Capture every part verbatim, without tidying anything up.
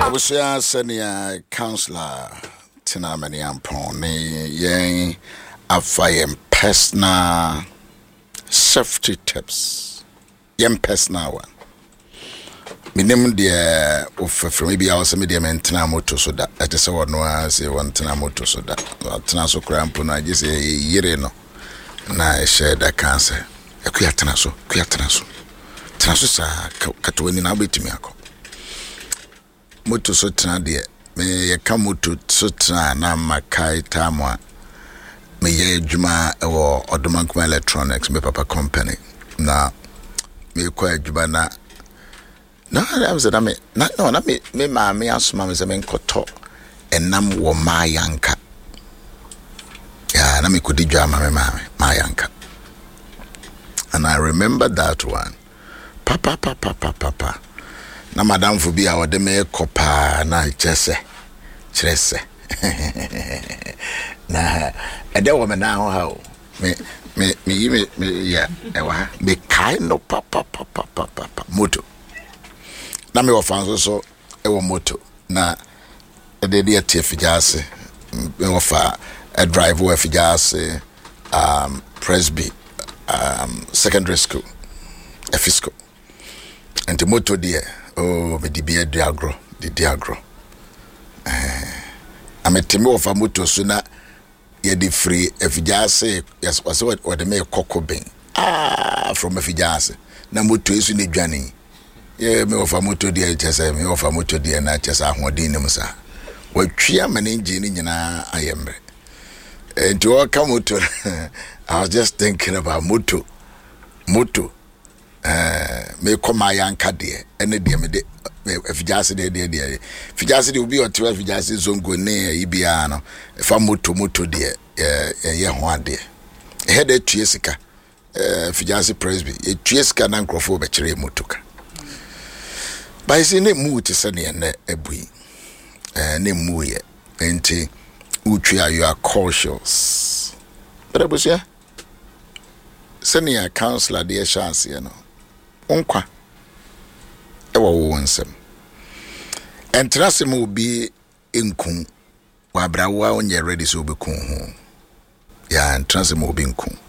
was a senior counselor, Tina Maniampon, yang a fire personal safety tips. Young personal one. Minimum dear of from maybe I was a medium and Tinamoto so that at the so no I say one Tinamoto so that Tanaso crampon, I just say year no. Na share that cancer. A queer Tanaso, queer Tanaso. Tanaso sa Catwin in Abitimiaco. Moto so tena de me ye ka moto so tena na makai tamwa me ye adwuma e wo Odomankuma Electronics me papa company na me kwa adwuma na na I said me na no na me me ma me asoma me se me nkoto enam wo mayanka ya na me kodi dwa ma me ma mayanka, and I remember that one papa papa papa papa na madam for be our de me kopa na chese chese na ede wo me na ho ha me me me me me ya e wa me kai no papa papa papa moto na me wo fan so e wo moto na e de de tie fijase me wo fa a drive wo fijase um Presby um secondary school e fiscal and the moto there. Oh, me di be diagro, di diagro. Eh, ameteme of amoto so na ye di free efijase yes was what or the me kokobin. Ah, from efijase. Na moto isu ni dwane. Ye me of amoto di chese me of amoto di na chese ahoden nim sa. Watwia mane engine nyina ayemre. And to all come moto. I was just thinking about moto. Moto. Uh, me come my yanka de ene de me de efijase de de de fijase de obi o te fijase zongo ne ibia no fa moto moto de eh ye ho ade he de tuesika eh fijase Presby e tuesika na nkrofo be kire motoka ba isi ne mu te se ne ne ebui eh ne mu ye enti utwa you are cautious but abusia senior counselor de chance you know onkwa ewa wo nsem entrase mo bi enkun wa brawa onye ready so be kun ho ya entrase mo bi enkun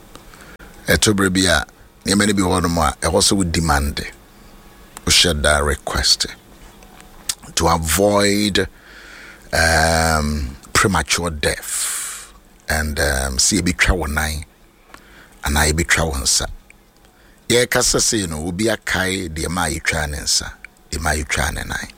etobre bi a ne mane bi ho no mo a e so demand o should that request to avoid um premature death and um see be twa wonan and I be twa wonsa. Ye kasa se no obi akai de ma yitwa ne nsa de ma yitwa ne nan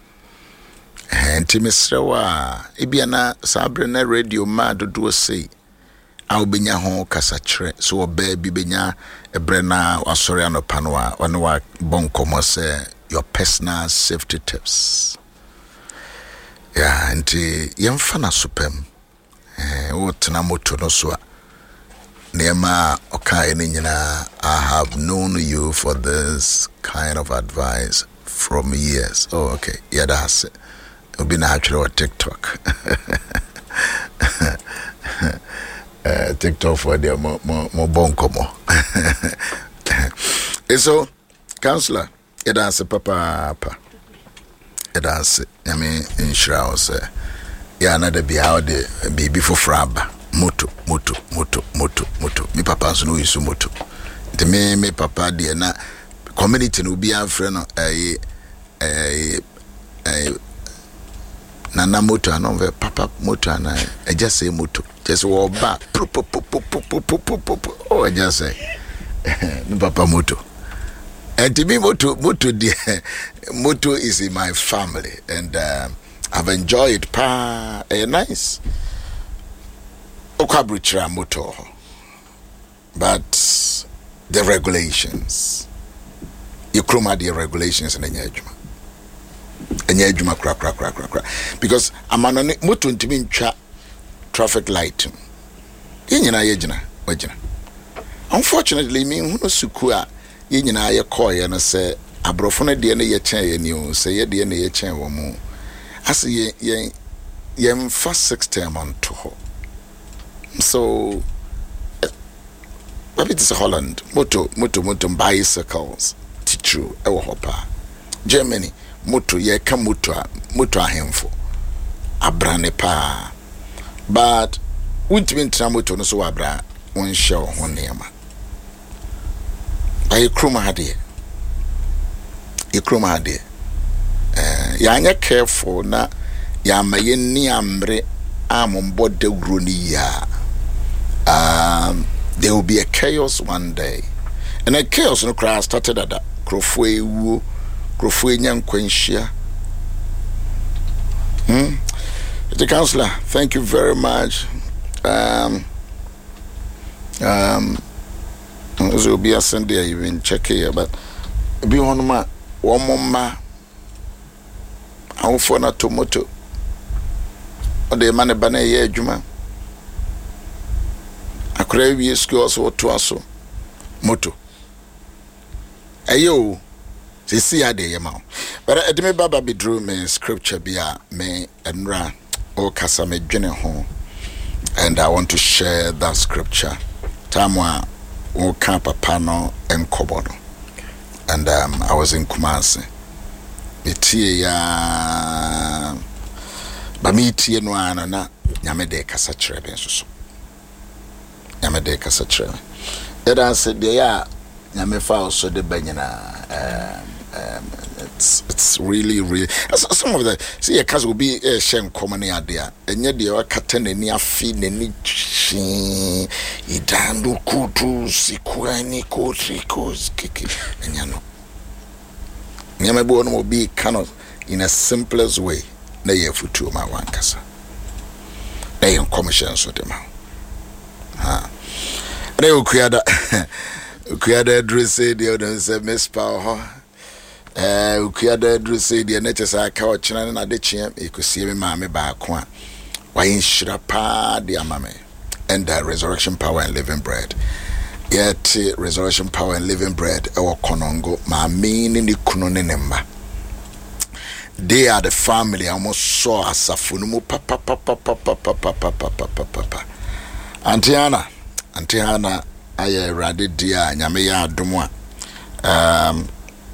enti mesrewa ebia na sabre na radio ma dodo sei a obenya ho kasa kire so oba bi benya ebre na wasori anopa no a one wa bonkomo se your personal safety tips ya enti yemfa na supem eh wo tena moto no so a Nema okay nyina I have known you for this kind of advice from years. Oh okay. Yeah, that's it. It'll be natural on TikTok. uh, TikTok for the mo mo mo bonko mo. So, counselor, yeah, that's it, papa papa. Yeah, that's it. I mean, insurance. Uh, yeah, another be how the be before fraba. Moto, moto, moto, moto, moto. Me papa so no use moto. The me me papa de na community no be a friend no eh eh eh nana moto anon ve papa moto na I just say moto. Just walk back. Oh, I just say me papa moto. And to me moto moto de moto is in my family and uh, I've enjoyed pa eh, nice. Okabrichra motor, but the regulations, you chroma the regulations in the Yajuma, and Yajuma crack, crack, crack, crack, crack, because I'm on a motor to mean tra traffic light. In your Yajina, Wajina. Unfortunately, me who knows Sukua, in your coy and I say, Abrofona D N A chain, and you say, a D N A chain or more. I say, ye, ye, first six term on to so what it is Holland moto moto moto bicycles teacher ewo hopa Germany moto ye ka moto moto ahemfo abrane pa but wintimi ntra moto no so abra won hye wo ho nema ayi kroma hade e kroma hade eh ya anya careful na ya maye ni amre amombo dawro ni ya um there will be a chaos one day and a chaos no crash started at that krofo ewu krofo enyankwanhia hmm the counselor, thank you very much. Um, um, there will be a Sunday even check here, but be on my one more ma. I for na tomato. Or the man bana ye juma. I crave ye skills or to aso moto. Ayo, see see a day amount. But I did me baba be drew me scripture be a me and ran. O kasame dwene ho, and I want to share that scripture tamwa o ka papa no enkobo no. And um I was in Kumasi etie ya ba mi tie no ana na nyame de kasa kire ben so nyame de kasa kire e da se de ya nyame fa so de banyina um Um, it's it's really really some of the see a case will be a shen common idea and yet they are cutting any afi any chi idando kutu sikuani kotrikos kiki and you know nyamebo no be kind of in a simplest way na ye futu ma wan kasa na ye commission so dem ha na okuada okuada dress dey on say miss power eh ukuada dru say the nature aka o chena na de chie e kosie me ma me ba ko a why nshira pa de amame and the resurrection power and living bread yet resurrection power and living bread e wo konongo ma me ni ni kunu ne nemma they are the family almost so asafo no mu pa pa pa pa pa pa pa pa pa pa pa pa Antiana Antiana aye rade dia nyame ya adomo a um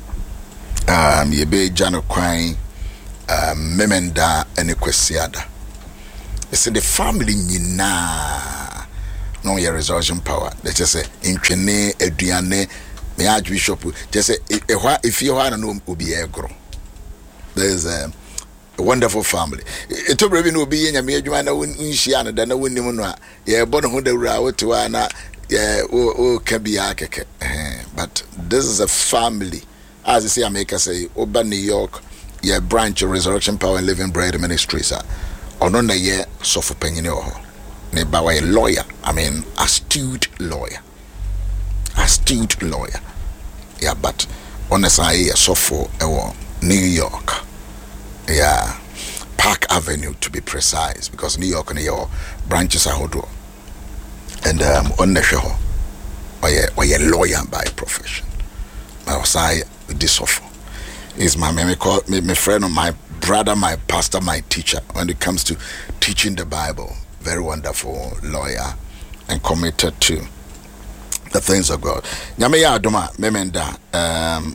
um yebe jano kwan um memenda ene kwesiada it's in the family nyina no your resurrection power they just say intwene aduane me archbishop just say if you are no obi egro there's a, a wonderful family it to be no obi nyame adwuma na wonhia na da na wonim no a ye bo no ho dawura woto ana ye o o kabia keke but this is a family. As I say, I make us say, Oba New York, yeah, branch of Resurrection Power and Living Bread Ministries. Or no, yeah, so for penny or by a lawyer, I mean, astute lawyer, astute lawyer. Yeah, but honestly, I so for New York, yeah, Park Avenue to be precise, because New York and your branches are hodo, and um, on the show, or a lawyer by profession. I was I. This offer is my me call me my friend or my brother, my pastor, my teacher when it comes to teaching the Bible. Very wonderful lawyer and committed to the things of God. Nyame ya adoma memenda um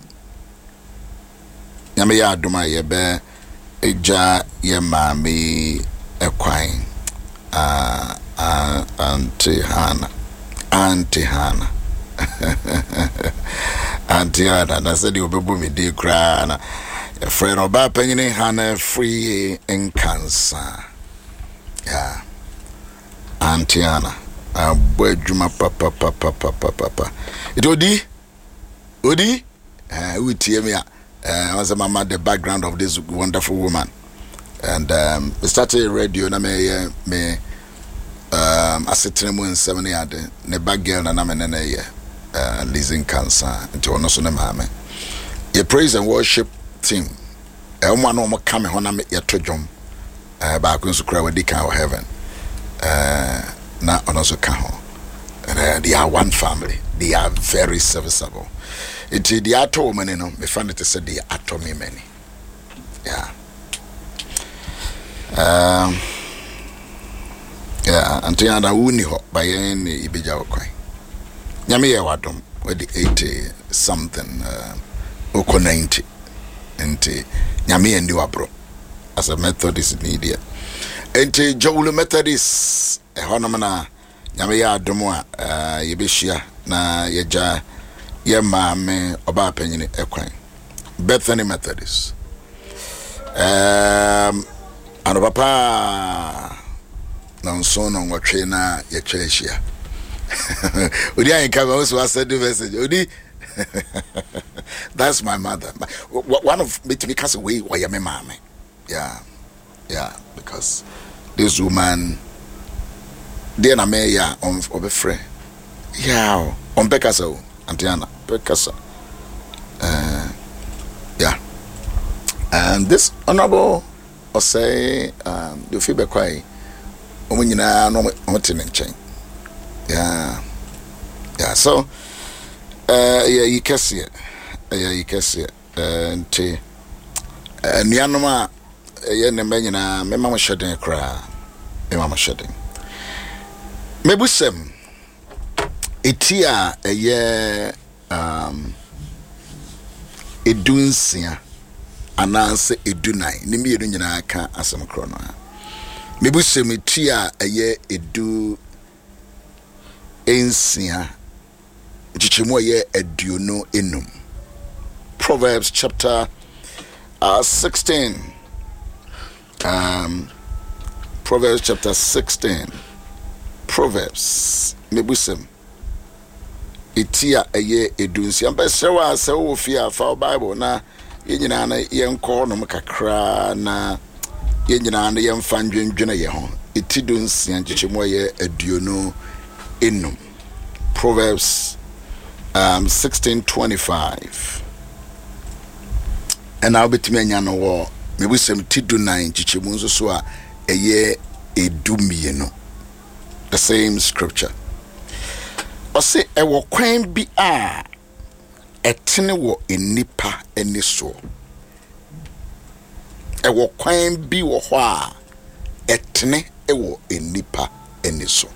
nyame ya adoma yebe eja ye mami ekwan uh uh Auntie Hannah Auntie Hannah Auntie Hannah, I said you be me de cry na a friend of ba penny Hannah free in cancer. Yeah. Auntie Hannah, a boy juma papa papa papa papa. It odi odi uh we tear me uh I was a mama the background of this wonderful woman. And um we started radio na me me um asetremu in seven yard ne bag girl na na me na ye Uh, Lizing cancer into one also name. Your praise and worship team. A woman no more coming on a your trojum. Uh, back when so cry with the cow heaven. Uh, now on also come. And they are one family. They are very serviceable. It is the ato woman, you know, me find it to say the ato me many. Yeah. Um, yeah, until I wuni ho by any ibija okoi. Nyame ya wadom with the eighty something uh oko ninety enti nyame endi wabro as a Methodist media enti Jowlu Methodist e honom na nyame ya adomo a yebehia na yeja ye maame oba panyini ekwan Bethany Methodist um ano papa na nso no nwotwe na ye twehia odi an ka ba so said the message odi that's my mother one of me to me cast away why me mama yeah yeah because this woman dey na me ya on obefre yeah on bekasa o antiana bekasa uh yeah and this honorable or say um the feedback kwai o nyina no o tene nchen yeah yeah so uh yeah you can see it yeah you can see it and uh nuanoma yeah ne nyina me mama shedden kra me mama shedden mebusem etia eye um edunsia ananse edunai ne mienu nyina ka asem kro no mebusem etia eye edu ensia jichemu eye aduono enum Proverbs chapter uh, sixteen um Proverbs chapter sixteen Proverbs mebusem etia eye edunsia mbesewa se wo fia fa Bible na yenyina na yenko no kakra na yenyina na yemfa ndwendwena ye ho etidunsia jichemu eye aduono enum Proverbs um sixteen twenty-five and I'll be to me no wo maybe some tidu nine jichemu nso so a eye edumie no the same scripture o se e wo kwan bi a etene wo enipa eni so e wo kwan bi wo ho a etene e wo enipa eni so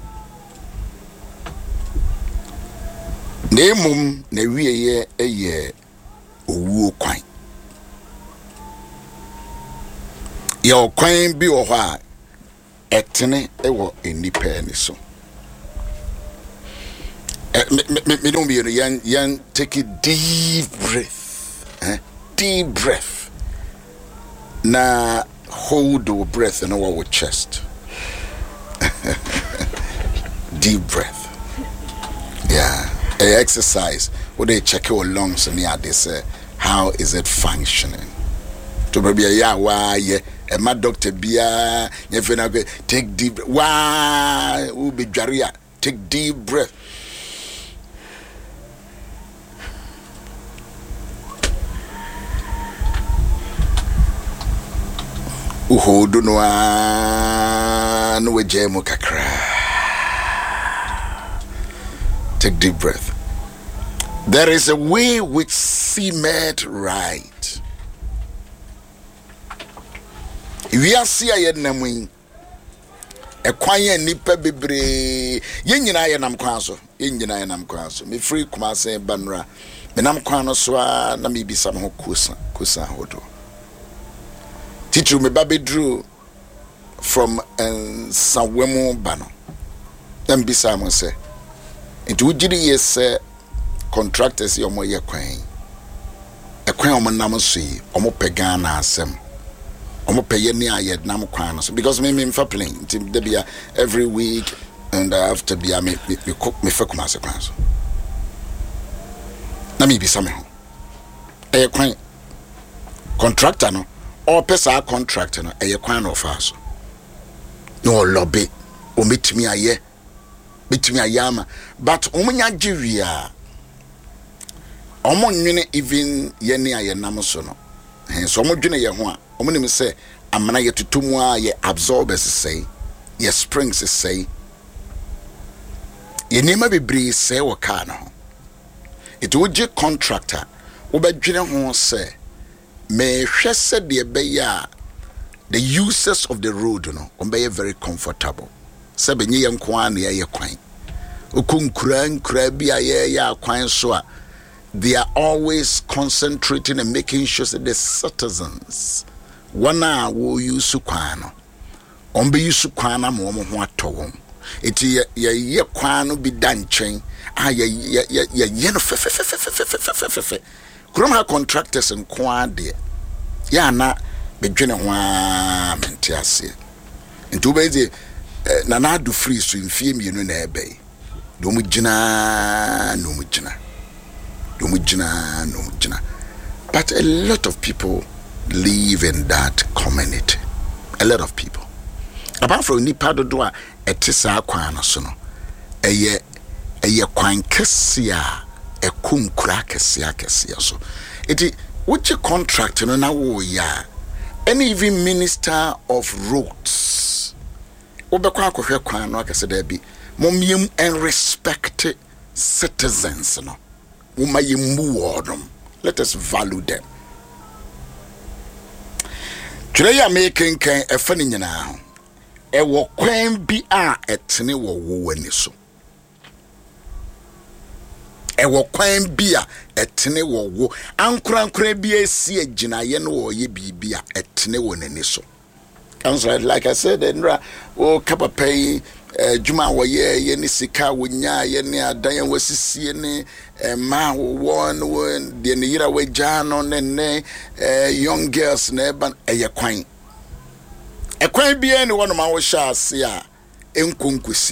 nemum na wieye eye owuo kwan ye kwan bi wo ho a etene e wo enipa eni so me me don't be yan yan take a deep breath eh deep breath na hold your breath in our chest deep breath yeah a exercise where they check your lungs and yeah they say how is it functioning to be yeah why yeah and my doctor bia you feel take deep why will be jaria take deep breath uhodo no no wejemo kakra take deep breath. There is a way which seemeth right. We are see aye namu e kwan ya nipa bebre ye nyina ye nam kwan so ye nyina ye nam kwan so me free kuma say banra me nam kwan no so a na me bisa me ho kosa kosa hodo titru me babedru from en sawemu bano dem bisa mo say it would yes contractors yomo ye kwan e kwan omo nam so yi omo pegan na asem omo peye ni ayed nam kwan so because me me mfa plane tim de bia every week and after bia me me me fa kuma se kwan so na me bisa me ho e kwan contractor no or pesa contractor no e kwan no fa so no lobby o metimi aye betimi ayama but omunya giwia omo nwene even ye ne aye nam so no he so omo dwene ye ho a omo nim se amana ye tutumu a ye absorbers say ye springs say ye nema bebre say wo car no it would je contractor wo bedwene ho say me hwese de be ya the users of the road no o be very comfortable sebenye ye nko an ye ye kwan okunkura nkura bia ye ya kwan so a they are always concentrating and making sure that the citizens wana wo use kwano ombe use kwana mo mo ho atowon eti ye ye kwano bi danchen ah ye ye ye ye no fe fe fe fe fe fe fe krom ha contractors nko ade ya na bedwene ho a mente ase nti obeze na na do free so mfie mienu na ebe do mu gina no mu gina do mu gina no mu gina but a lot of people live in that community. A lot of people. Apart from nipa dodo a etisa kwan no so no. Eye eye kwan kesia e kunkura kesia kesia so. Iti which contract no na wo ya. Any even minister of roads. Obekwa akohwe kwan no akese da bi. Momyem and respect citizens no. Umayemu wodom. Let us value them. Today ya making kan efani nyina ho e wo kwan bi a etene wo wo wani so e wo kwan bi a etene wo wo ankura ankura bi esi agina ye no wo ye bibi a etene wo nani so council like I said nra o kapapai juma wo ye ye ni sika wo nya ye ni adan wo sisie ni ma wo no de ni yira we jano ne ne young girls na ban eye kwan e kwan bi ene wo no ma wo sha ase a enkonkosi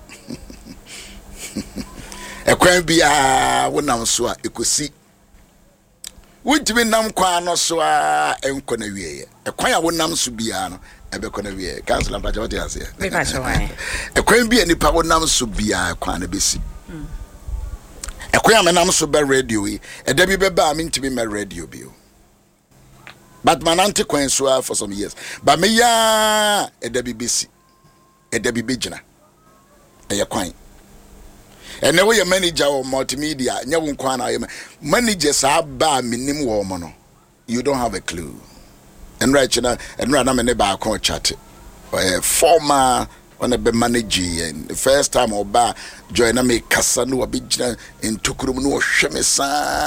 e kwan bi a wo nam so a ekosi wujimi nam kwa no so a enko na wiye e kwan a wo nam so bia no ebeko na wiye council am pacha what you say me pacha why e kwan bi ani pa wo nam so bia kwan na besi e kwan am nam so be radio yi e da bi be ba me ntimi me radio bi o but man anti kwan so for some years but me ya e da bi besi e da bi begina e ya kwan and now your manager or multimedia nya wo kwan na managers aba minim wo mo no you don't have a clue. And right now, and right now, I'm never a chat. Former on a be managing the first time or ba join me Casano a big in Tukurum no Shemesa.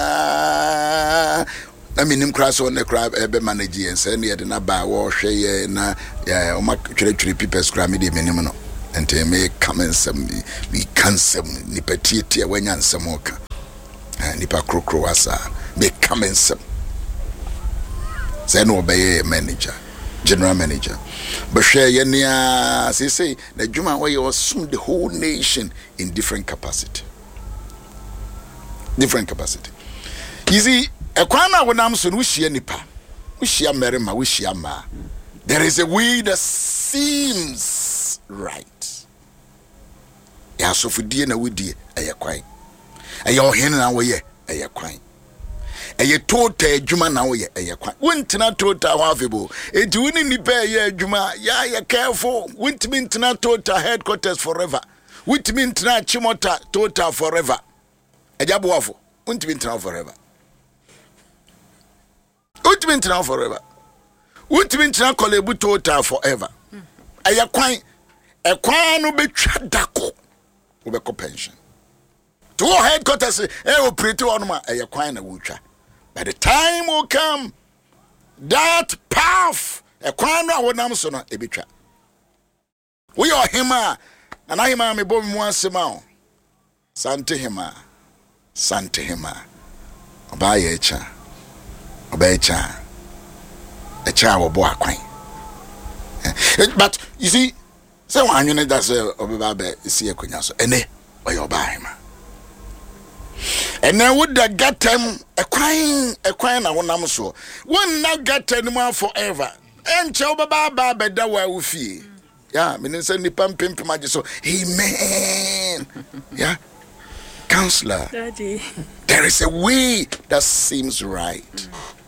I mean, him cross on the crab a be managing and send it in a bar or share na ya my church people scram me minimum and they may come and some me cancel nipetiti when yan some moka and nipa crocro asa may come and some. Say no obey manager, general manager. But share yenya say say the Juma where you assume the whole nation in different capacity. Different capacity. You see, a kwana when I'm so wishi nipa, wishi merima, wishi ma. There is a way that seems right. Ya so fudie na wudie eye kwan. Eye ohene na wo ye eye kwan. Eye tota adwuma na wo ye eye kwan wontina tota ho afebo enti woni nipa eye adwuma ya ya careful wintimi ntina tota headquarters forever wintimi ntina chimota tota forever ejabo afo wintimi ntina forever wintimi ntina forever wintimi ntina kolebu tota forever eye kwan e kwan no betwa dako wo be ko pension to headquarters e operate on ma eye kwan na wotwa. By the time will come, that path, a crown I would nam so no ebitwa. We are hima, and I am a bomb one semao. Sante hima, Sante hima. Obey a cha, obey cha, a cha or boy quine. But you see, someone you know that's a baby, see a quinaso, and eh, or your buy him. And then would that get them a crying, a crying, I want them so. One not get anymore forever. And Choba Baba better where we feel. Yeah, Minister Nipam Pimp so. Amen. Yeah, Counselor. Daddy. There is a way that seems right.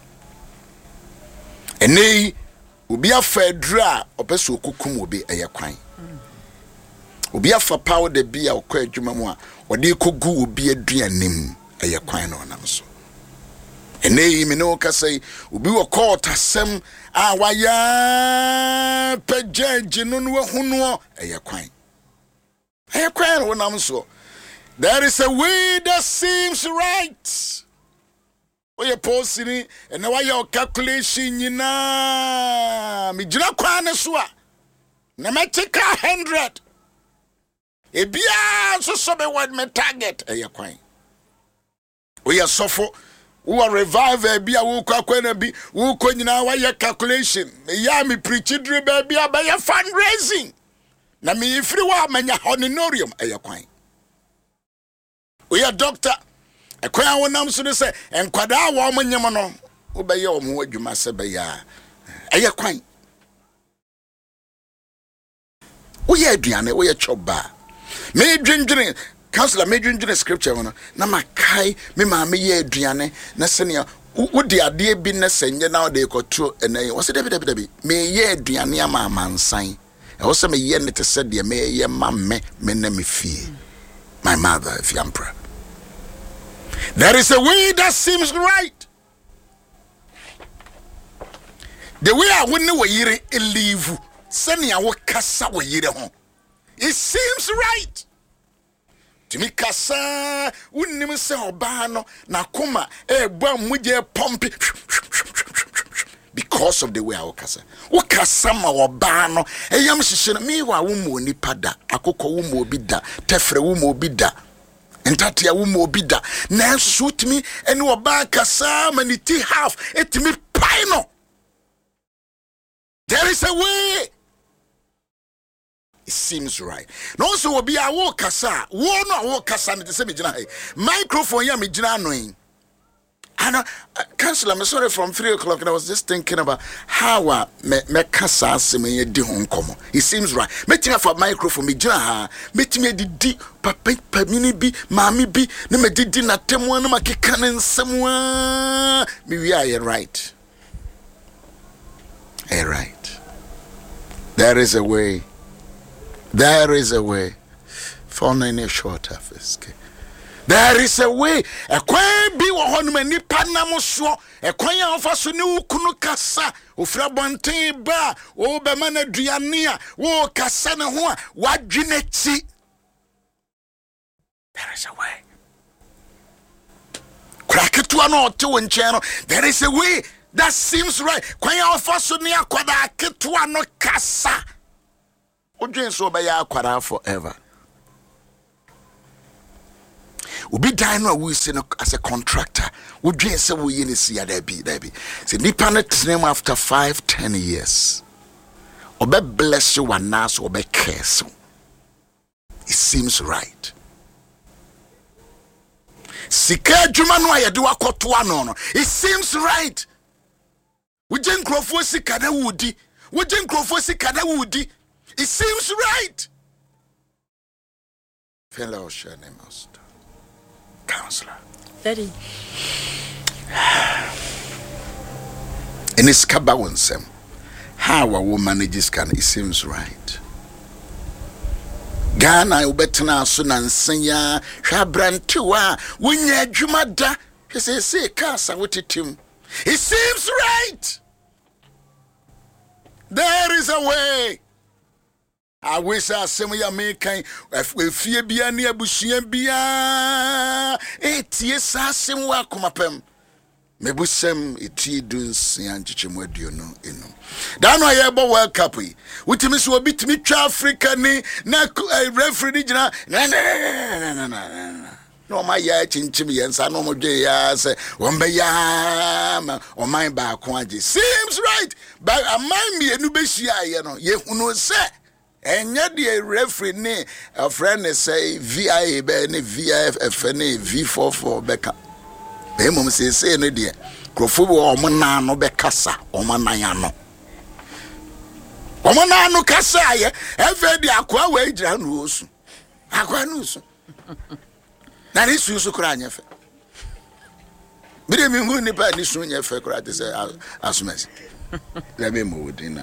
And they will be a fair draw or person who will be a crying. Will be a for power de be our quail jumama. Or they could go be a dream a ya quine on them so. And they me no say, we were caught as some awaya pejaj no huno a ya quine. A ya quine on them so. There is a way that seems right. Oye posini ene wa your calculation nyina me gina kwa ne so a na metika one hundred ebia so so be what me target eye kwan oye sofo wo revive ebia wo kwa kwa na bi wo ko nyina wa your calculation ya me preach dre ba bia ba ya fundraising na me free wa manya honorarium eye kwan oye doctor ekwan wonam so se enkwada wa omnyem no wo be ye omo adwuma se be ya eye kwan wo ye aduane wo ye choba me dwendwene counselor me dwendwene scripture wono na makai me ma me ye aduane na senia wo di ade bi na senye na de koto enai wo se debi debi debi me ye aduane ama amansan e wo se me ye ne te se de me ye ma me me na me fie my mother if yampra. There is a way that seems right. The way I wouldn't wear a leave, sending our casa we yere home. It seems right. To me, Cassa wouldn't even say Obano, Nakuma, a bomb with your pumpy because of the way our Cassa. What Cassama or Bano, a young sister, me, wa wumu ni pada, a coco wumo bida, tefre wumo bida. Entatia wumo bida na shoot me and wo ba kasa maniti half it me pino. There is a way. It seems right. No so be a wo kasa wo no wo kasa ne se me gina hey microphone ya me gina noin. And uh, Counselor, I'm sorry, from three o'clock, and I was just thinking about how uh, me me kasa se me di hon komo. It seems right. Me tinga for microphone me gina ha. Me tinga di di papa pa mini bi mami bi ne me di di na temo na makeka ne nsem me we are right. Hey, right. There is a way. There is a way. For any short office. There is a way. A kwan bi wo honum ani panam so. E kwan ya ofa so ne ukunu kasa. Ofra bonten ba, o be ma na duane a, wo kasa ne ho a, wadwene ti. There is a way. Kraketu ano ote wo nche no. There is a way that seems right. Kwan ya ofa so ne akwada ketu ano kasa. Odwen so be ya akwada forever. Ubi die no we say no as a contractor. We dream say we yin see there be there be. Say nipa na tinem after five, ten years. Obe bless you and now obe curse. It seems right. Sika adwuma no ayede wakoto ano no. It seems right. We gen krofo sika na wudi. We gen krofo sika na wudi. It seems right. Fellow share name us. Counselor. Daddy. In his kabawonsem, how a woman manages can it seems right. Ghana ubetana sunan senya shabrantua winya jumada. He says, say casa with it him. It seems right. There is a way. I wish I some ya making if fear be a near bushia bia eight years as sim welcome upem. Maybe some it duns and chichimwedio no ino. Down I ebo World Cup. With him is will beat me to Africa ni na referee na na na na na. No my ya chinchimi and san no more ya say one be ya or mine ba kwaji. Seems right. But a mind me a new besia, you know, ye uno say. And yet the referee ne a friend say V I A be ne V I F F ne V forty-four beka. Be mum say say no de. Krofo wo omo na no be kasa, omo na ya no. Omo na no kasa ye, efe de akwa we gira no osu. Akwa no osu. Na ni su su kra nya fe. Bide mi hu ni pa ni su nya fe kra de say asumesi. Let me move in.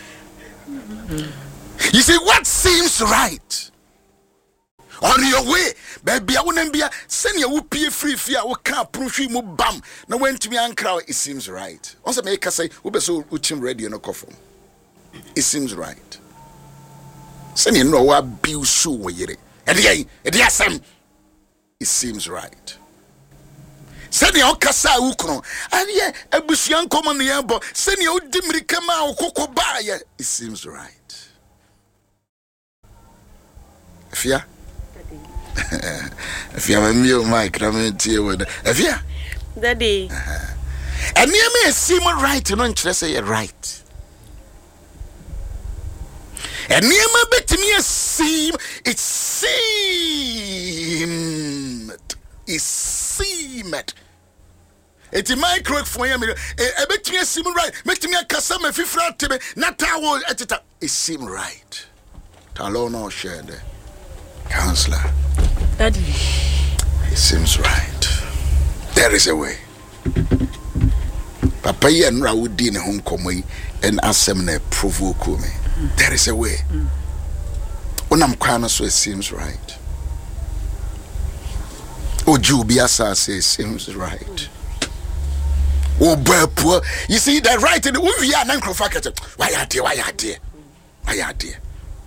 You see what seems right on your way, baby. I wouldn't be a send you pay free fear or can't prove you bam. Now when to me and crowd, it seems right. Also make us say we so uchim ready no coffee. It seems right. Send you know what bill shoe we yere. And yeah, and yes, it seems right. Send your Kasa Ukro, and yeah, a Bushian common the elbow, send your Dimri Kama or Coco Baya. It seems right. Fear? If you have a meal, Mike, I'm in tear with a fear. Daddy. And near me, seem right, you know, interest say right. And near my bet to me, a seem, it seemed, it seemed. It's a micro for you. I bet me a seem right. Make me a customer if you frat to me, not our editor. It seemed right. Talono shared, counselor. Daddy. It seems right. There is a way. Papa and Raudi in home come and assembly provoke me. There is a way. When I'm crying, so it seems right. Oh, Jubiasa says seems right. Oh, boy, poor. You see that right in the movie, and Uncle Facket. Why are dear? Why are dear? Why are dear?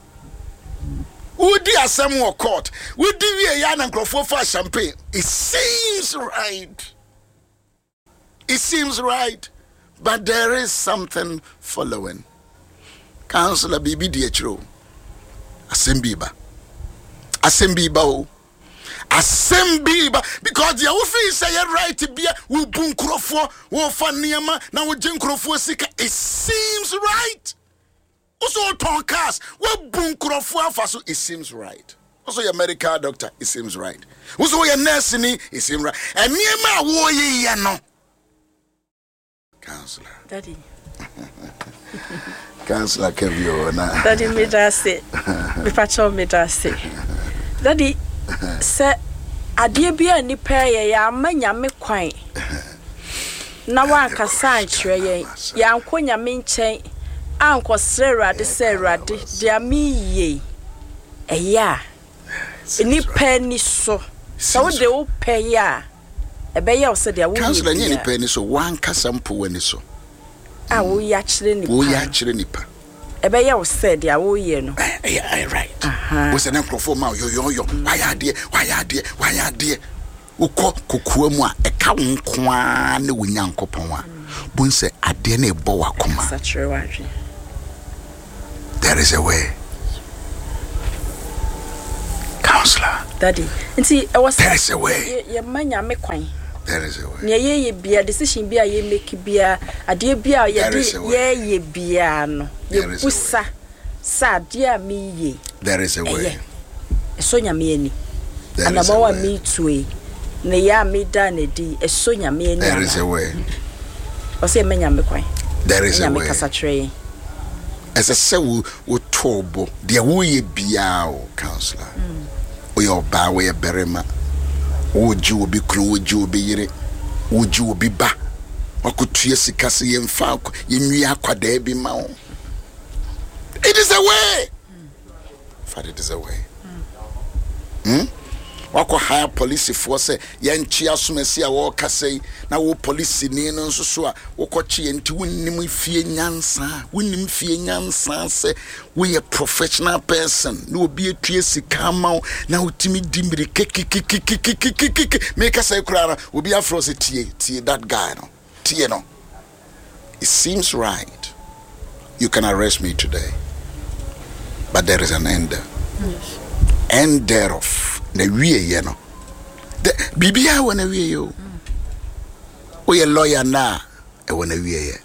Would dear Samuel court? Would do a young Uncle for champagne? It seems right. It seems right. But there is something following. Councillor Bibi Dietro. Asembiba. Asembiba. Asembiba. Because the office say right to be a who bunkrofo, who faniama, now jinkrofo sika. It seems right. Also, Tonkas, what bunkrofo faso, it seems right. Also, your medical doctor, it seems right. Also, your nursing, it seems right. And near my warrior, ya no. Councillor. Daddy. Councillor Kevio na. Daddy me dase. Me pacho me dase. Daddy se adie bia ni pe ye ya amanya me kwan. Na wa kasa akire ye. Ya ankonya me nchen. Anko serade serade dia mi ye. Eya. Ni pe ni so. So de wo pe ya. Ebe ya ose dia wo. Councillor ni pe ni so wan kasa mpo wani so. Ah, wo ya chire nipa. Wo ya chire nipa. Ebe ya wo said ya wo ye no. Eh, right. Wo se na microphone ma yo yo yo. Why ade? Why ade? Why ade? Ukọ kokua mu a e ka nko a na wonyankopon a. Bun se ade na e bo wakoma. There is a way. Counselor. Daddy. Nti e was there is a way. Ye manya me kwan. There is a way. Ne ye ye bia decision bia ye make bia ade bia ye de ye ye bia no. Ye busa sa dia mi ye. There is a way. Eso nyame ani. Anamawa mi tue. Ne ya mi da ne di eso nyame ani. There is a way. O se menya me kwan. There is a way. Nyame kasa tre. As a sewu wo tobo de wo ye bia o counselor. O yo ba we berema. Woji obi kru woji obi yire woji obi ba wakutua sika se yemfa yenwi akwada bi ma wo. It is a way. Father, it is a way. Hmm? Wako hire police force yenchi asumesi a wo kasei na wo police ni no nso so a wo koche enti wonnim fie nyansa wonnim fie nyansa se we a professional person no obi atue sika ma na utimi dimbiri kikikikikikikiki make say kura obi afro se tie tie that guy no tie no. It seems right. You can arrest me today, but there is an end. Yes. End thereof. Na wie ye no the bibia wona wie yo we lawyer na e wona wie ye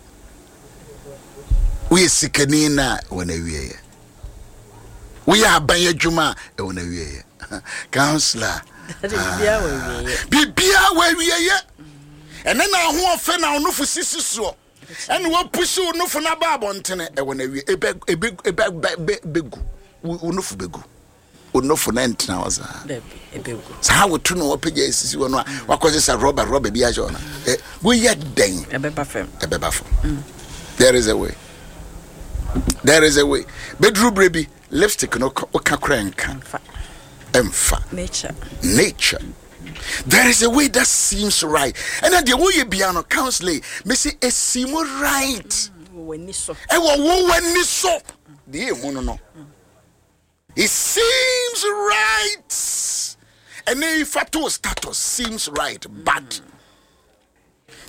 we sikani na wona wie ye we aban adwuma e wona wie ye counselor bibia we wie ye bibia we wie ye ene na ho ofe na onofo sisi so ene wo push onofo na ba abontene e wona wie ebe ebe begu onofo begu onofo na ntina waza ebegu sa wo tu no opege sisi wo no a wakoze sa rubber rubber bi ajo na eh wo ye den ebeba fem ebeba fo. There is a way. There is a way. Bedru brebi lipstick no oka kranka emfa nature nature. There is a way that seems right. And then the way you be no counseling me say e seem right woni so e wo wo wani so de e no no. It seems right. And then if status seems right, but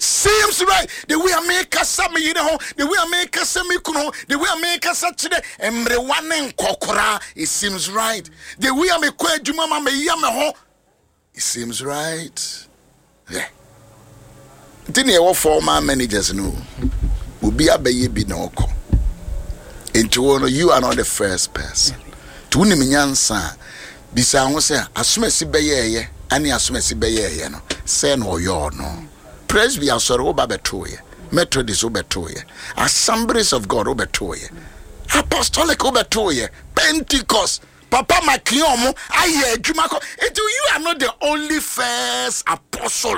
seems right. The way I make us some you know, the way I make us some the way I make us such a everyone in kokora, it seems right. The way I make Jumama me yamaho, it seems right. Yeah. Didn't you for my managers know? Will be a baby no ko. Into you are not the first person. To Niminyansa, Bisa say, Asumesi Baye, and Asumesi Baye, no, say no, yo no. Presby are sorrow Babetoye, Methodist Obetoye, Assemblies of God Obetoye, Apostolic Obetoye, Pentecost, Papa Makiomo, I hear Jumako. Into you are not the only first apostle.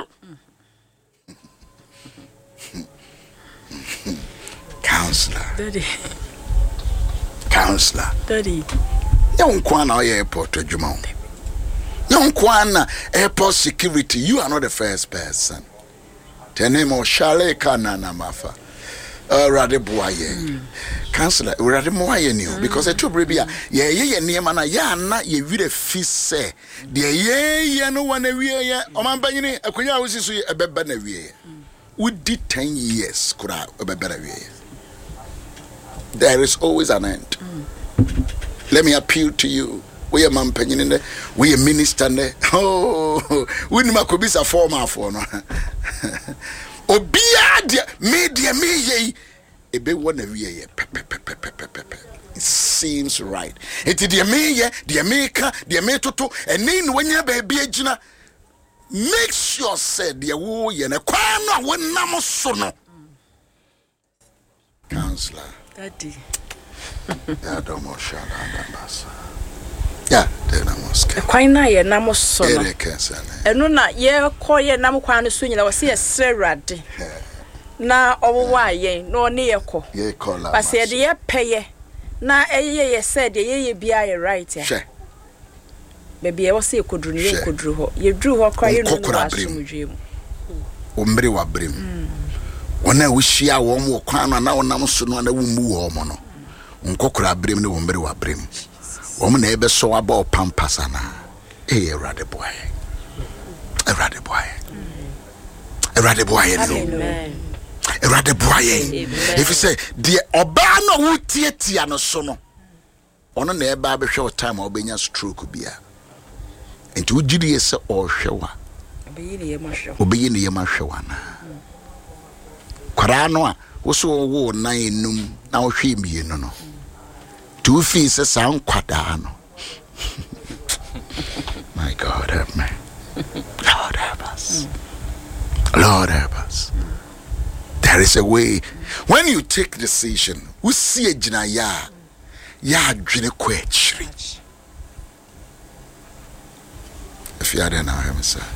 Counselor. Daddy. Counselor. Daddy. Young Kwana airport to Jumon. Young Kwana airport security. You are not the first person. The name of Shale Kanana Mafa. Uh, Radeboye. Counselor, Radeboye knew because I told Bribia, yeah, yeah, near Mana, ya, not ye read a feast say. Dear, yeah, yeah, no one a year, or my banyine, a queen was a better year. We did ten years, could I a better year. There is always an end. Mm. Let me appeal to you. We are man penny in there. We are minister there. Oh, we could be a former for no. Obia, media me ye. A big one of ye. It seems right. It is the me, the America, the America, and then when you baby, make sure said the woo and a quana when Namosono. Counselor. Daddy. Yeah, don't more shall yeah, then I must. Quite nigh a Namosono. And no, not ye call ye Namquan swinging. I was here, Sir Raddy. Now, oh, why ye, no near call. Ye call. I said, ye pay. Now, a ye said, ye be I right. Maybe I was say, could you could drew you drew her crying. Umbre wa brim. When I wish ya one more crown and now Namosono and a woman mono. Unkokra brim no umbre wa brim. Woman ever saw about Pampasana. Eh, a rather boy. A rather boy. A rather boy. A rather boy. If you say, dear Obano would tear no sono. On an air barber show time or being a stroke be a. And to Julius or shower. Obeying the Yamashawana. Coranoa was so war nine noon, now she be no. Two fees a sound quadano. My God help me. Lord help us. Lord help us. There is a way. When you take decision, we see a jinaya. Ya drink quetchri. If you are there now, I'm sad.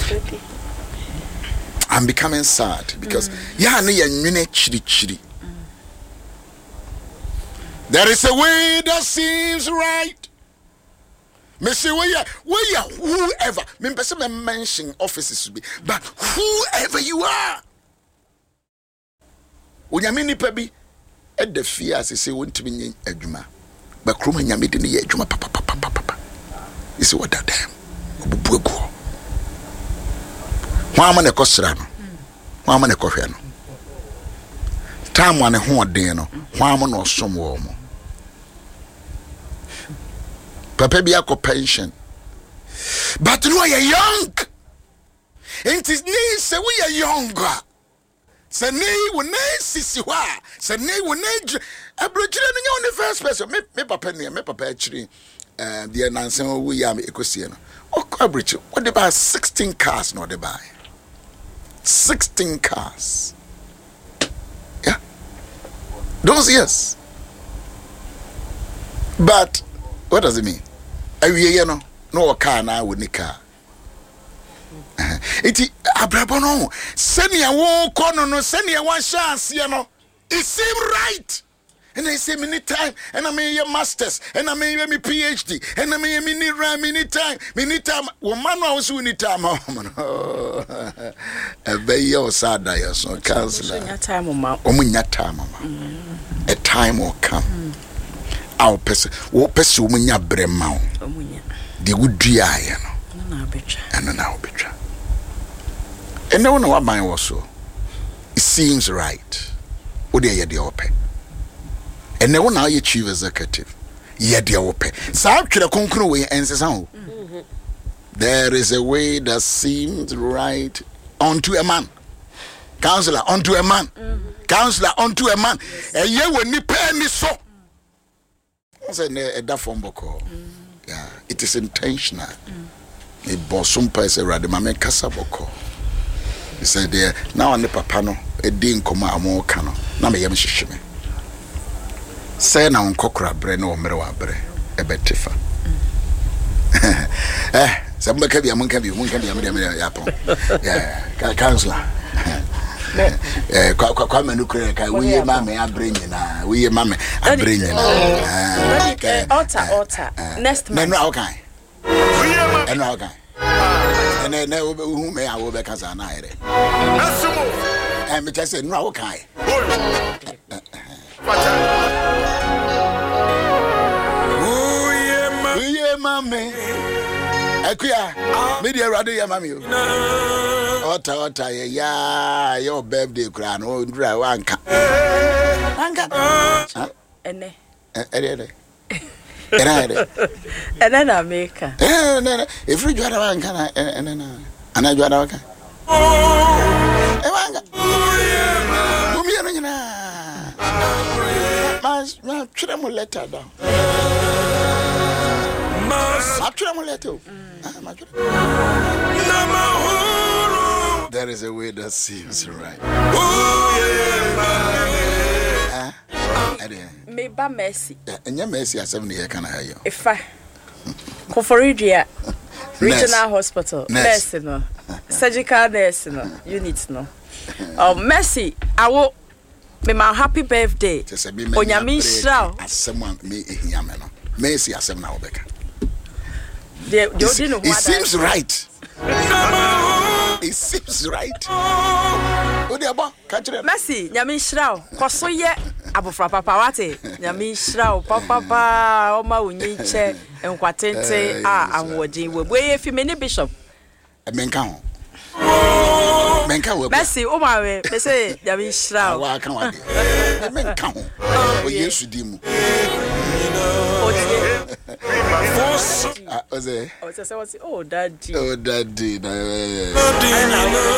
I'm becoming sad because ya ne ya nwene chiri chiri. There is a way that seems right. Me say where ya where ya whoever me person me mention offices be but whoever you are. Onyame nipa bi e da fie as say wontimi nyen adwuma. Ba kroma nyame de ne ye adwuma papa papa papa. You see what that damn. Obubuego. Wa ma ne kosra no. Wa ma ne kohwe no. Time one ho den no. Wa ma no som wo mo. Papa bi akọ pension. But no you young. It is need say we are younger. Say nay we nay sisi wa. Say nay we nay abrojire no on the first person. Me me papa ne me papa actually uh the nansen we am ekosie no. O average what they buy sixteen cars no they buy. sixteen cars. Yeah. Those years. But what does it mean? Every year no no car na we ni car. Iti abrabono senia wo kono no senia wan chance ye no it seem right. And I say many time and I mean your masters and I mean my PhD and I mean many ram many time many time woman was we need time oh a very sad day so counselor time mama omunya time mama a time will come our person wo person omunya brema omunya de wudua ye no na betwa and na obetwa and no no what mine was so seems right. What do you do open? And now now you chief executive. Yeah, dear open. So the concrete way and says, "Oh, there is a way that seems right unto a man." Counselor unto a man. Mm-hmm. Counselor unto a man. And ye will ni pay ni so. I said, "Ne that form boko." Yeah, it is intentional. The bossum person rather mama kasa boko. He said, "There now on the papa no a din koma amo kano na me yam hihime." Say na unkokra bre na omrewa bre e betifa. Eh, somebody can be a monkey, be a monkey, be a monkey. Yeah, counselor. Eh, come and look at we mammy, I bring you now. We mammy, I bring you now. Otter, otter. Next man, okay. And okay. And then who may I will be as an eye. And just said, no, okay. Mammy, Akia, media rather, ya mammy. Otta, otta, ya, your birthday crown, oh, dry wanka. Wanka, and then, and then I make her. If you got a wanka, and then I got a wanka. My children letter down. There is a way that seems right. Me ba mercy. And your mercy has seven years. Can I hear you? If I Koforidia Regional Hospital, nurse, no, surgical nurse, no, unit, no. Oh, mercy, I will. Me my happy birthday. Onyami shao. As someone me yameno. Mercy as someone now beka. It seems right. It seems right. Mercy, nyami shao. Koso ye abofra papa wate. Nyami shao papa pa oma unyiche enkwatente a anwodin we boye fi me ni bishop. Menka ho. Menka we. Mercy o ma we be say nyami shao. Wa kan wa de. Menka ho. O Yesu di mu. Oh, daddy. Oh, daddy.